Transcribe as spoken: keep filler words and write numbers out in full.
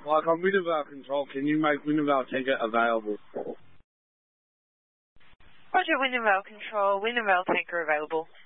Like, on Wintervale Control, can you make Wintervale Tanker available? Roger, Wintervale Control. Wintervale Tanker available.